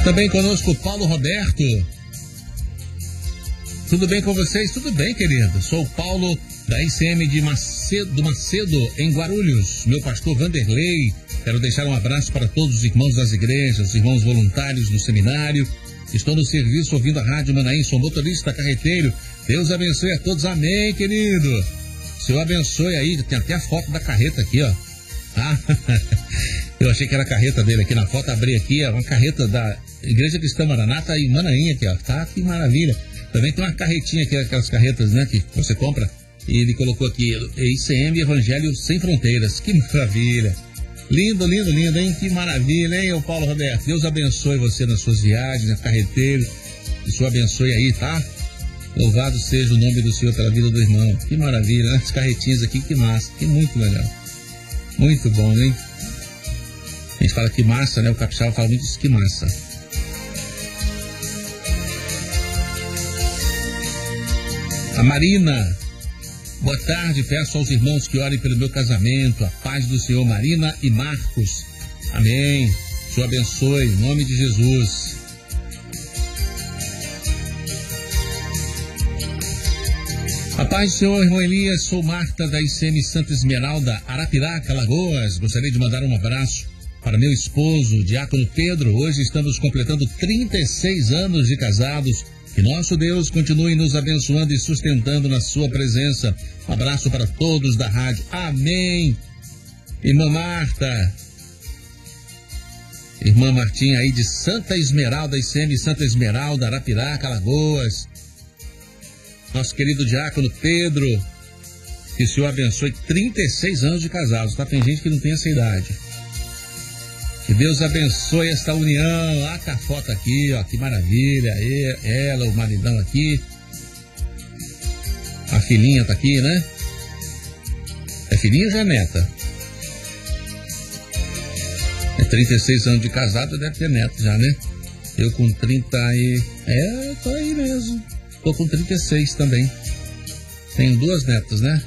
Também conosco Paulo Roberto. Tudo bem com vocês? Tudo bem, querido. Sou o Paulo da ICM de Macedo, em Guarulhos. Meu pastor Vanderlei. Quero deixar um abraço para todos os irmãos das igrejas, irmãos voluntários no seminário. Estou no serviço ouvindo a Rádio Manaim, sou motorista carreteiro. Deus abençoe a todos. Amém, querido. Senhor abençoe aí. Tem até a foto da carreta aqui, ó. Ah, eu achei que era a carreta dele aqui na foto. Abri aqui, é uma carreta da Igreja Cristã Maranata e Manaim aqui, ó. Tá, que maravilha. Também tem uma carretinha aqui, aquelas carretas, né, que você compra. E ele colocou aqui, ICM Evangelho Sem Fronteiras. Que maravilha. Lindo, lindo, lindo, hein? Que maravilha, hein, ô Paulo Roberto? Deus abençoe você nas suas viagens, né, carreteiro. Que o Senhor abençoe aí, tá? Louvado seja o nome do Senhor pela vida do irmão. Que maravilha, né? As carretinhas aqui, que massa. Que muito legal. Muito bom, hein? A gente fala que massa, né? O capixaba fala muito isso, que massa. A Marina. Boa tarde, peço aos irmãos que orem pelo meu casamento, a paz do Senhor, Marina e Marcos. Amém. O Senhor abençoe, em nome de Jesus. A paz do Senhor, irmão Elias, sou Marta da ICM Santa Esmeralda, Arapiraca, Alagoas. Gostaria de mandar um abraço para meu esposo, Diácono Pedro. Hoje estamos completando 36 anos de casados. Que nosso Deus continue nos abençoando e sustentando na sua presença. Um abraço para todos da rádio. Amém. Irmã Marta. Irmã Martinha aí de Santa Esmeralda, ICM Santa Esmeralda, Arapiraca, Alagoas. Nosso querido diácono Pedro. Que o Senhor abençoe. 36 anos de casados, tá? Tem gente que não tem essa idade. Que Deus abençoe esta união. Ah, tá a foto aqui, ó, que maravilha. Ela, o maridão aqui. A filhinha tá aqui, né? É filhinha ou já é neta? É 36 anos de casado, deve ter neto já, né? Eu com 30 e... tô aí mesmo. Tô com 36 também. Tenho 2 netas, né?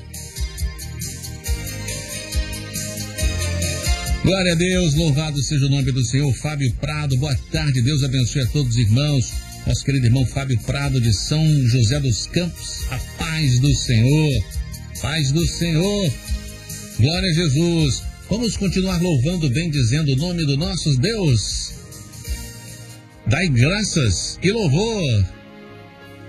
Glória a Deus, louvado seja o nome do Senhor. Fábio Prado, boa tarde, Deus abençoe a todos os irmãos. Nosso querido irmão Fábio Prado de São José dos Campos, a paz do Senhor, paz do Senhor, glória a Jesus. Vamos continuar louvando, bendizendo o nome do nosso Deus. Dai graças e louvor.